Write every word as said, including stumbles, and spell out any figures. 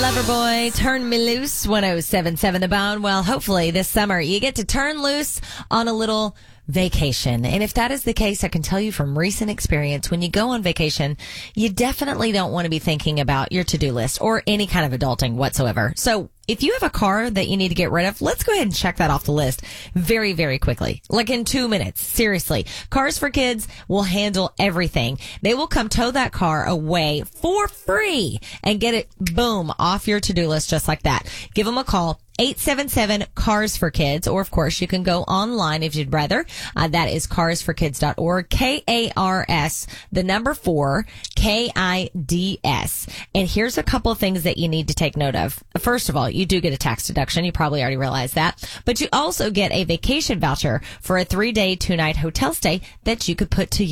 Loverboy, Turn Me Loose, one oh seven point seven The Bone. Well, hopefully this summer you get to turn loose on a little vacation. And if that is the case, I can tell you from recent experience, when you go on vacation, you definitely don't want to be thinking about your to-do list or any kind of adulting whatsoever. So if you have a car that you need to get rid of, let's go ahead and check that off the list very, very quickly. Like in two minutes. Seriously. Cars for Kids will handle everything. They will come tow that car away for free and get it, boom, off your to-do list just like that. Give them a call. eight seven seven, CARS for Kids, or of course you can go online if you'd rather. Uh, that is cars for kids dot org, K A R S, the number four, K I D S. And here's a couple of things that you need to take note of. First of all, you do get a tax deduction. You probably already realized that. But you also get a vacation voucher for a three-day, two-night hotel stay that you could put to